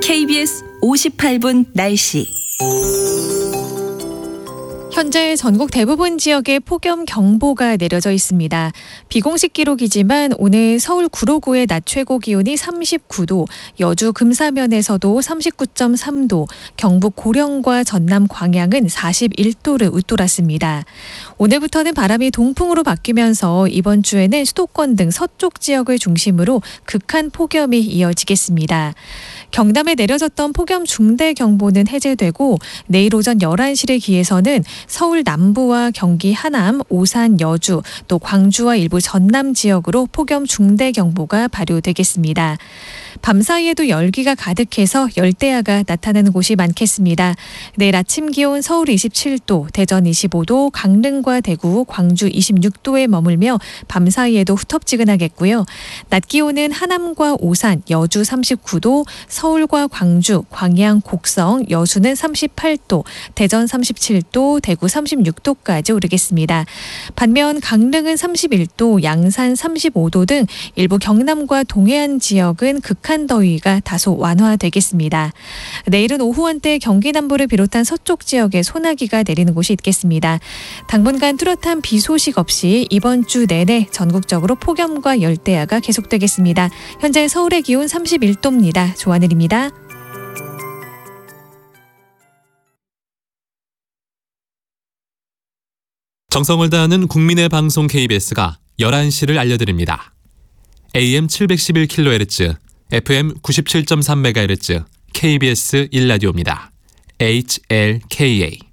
KBS 58분 날씨. 현재 전국 대부분 지역에 폭염경보가 내려져 있습니다. 비공식 기록이지만 오늘 서울 구로구의 낮 최고 기온이 39도, 여주 금사면에서도 39.3도, 경북 고령과 전남 광양은 41도를 웃돌았습니다. 오늘부터는 바람이 동풍으로 바뀌면서 이번 주에는 수도권 등 서쪽 지역을 중심으로 극한 폭염이 이어지겠습니다. 경남에 내려졌던 폭염 중대경보는 해제되고 내일 오전 11시를 기해서는 서울 남부와 경기 하남, 오산, 여주, 또 광주와 일부 전남 지역으로 폭염 중대경보가 발효되겠습니다. 밤사이에도 열기가 가득해서 열대야가 나타나는 곳이 많겠습니다. 내일 아침 기온 서울 27도, 대전 25도, 강릉과 대구, 광주 26도에 머물며 밤사이에도 후텁지근하겠고요. 낮 기온은 하남과 오산, 여주 39도, 서울과 광주, 광양, 곡성, 여수는 38도, 대전 37도, 대구 36도까지 오르겠습니다. 반면 강릉은 31도, 양산 35도 등 일부 경남과 동해안 지역은 극한 더위가 다소 완화되겠습니다. 내일은 오후 한때 경기 남부를 비롯한 서쪽 지역에 소나기가 내리는 곳이 있겠습니다. 당분간 뚜렷한 비 소식 없이 이번 주 내내 전국적으로 폭염과 열대야가 계속되겠습니다. 현재 서울의 기온 31도입니다. 조하늘입니다. 정성을 다하는 국민의 방송 KBS가 11시를 알려드립니다. AM 711kHz, FM 97.3MHz, KBS 1라디오입니다. HLKA